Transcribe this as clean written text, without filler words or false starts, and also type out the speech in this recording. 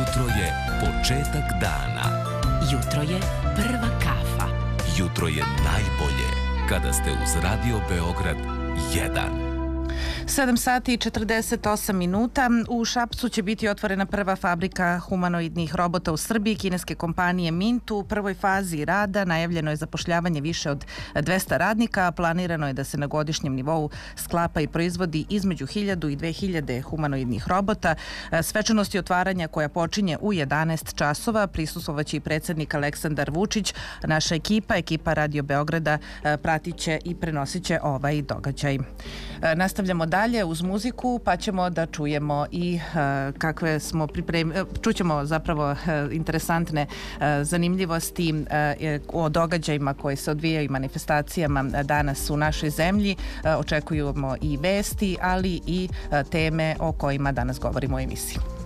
Jutro je početak dana. Jutro je prva kafa. Jutro je najbolje kada ste uz Radio Beograd 1. 7 sati i 48 minuta. U Šapcu će biti otvorena prva fabrika humanoidnih robota u Srbiji, kineske kompanije Mint. U prvoj fazi rada najavljeno je zapošljavanje više od 200 radnika, a planirano je da se na godišnjem nivou sklapa i proizvodi između 1000 i 2000 humanoidnih robota. Svečanosti otvaranja koja počinje u 11 časova prisustvovaće i predsjednik Aleksandar Vučić. Naša ekipa Radio Beograda pratit će i prenosit će ovaj događaj. Nastavljamo dalje uz muziku, pa ćemo da čujemo i kakve smo čućemo zapravo interesantne zanimljivosti o događajima koji se odvijaju i manifestacijama danas u našoj zemlji. Očekujemo i vesti, ali i teme o kojima danas govorimo u emisiji.